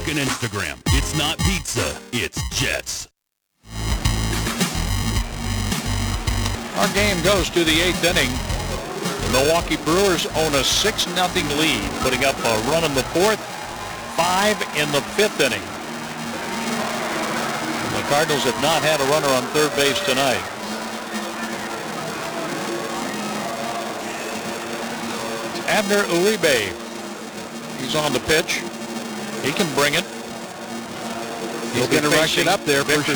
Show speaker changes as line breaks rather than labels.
Facebook and Instagram. It's not pizza, it's Jets.
Our game goes to the 8th inning. The Milwaukee Brewers own a 6-0 lead, putting up a run in the 4th, 5 in the 5th inning. The Cardinals have not had a runner on third base tonight. It's Abner Uribe. He's on the pitch. He can bring it.
He's going to rush it up there for sure.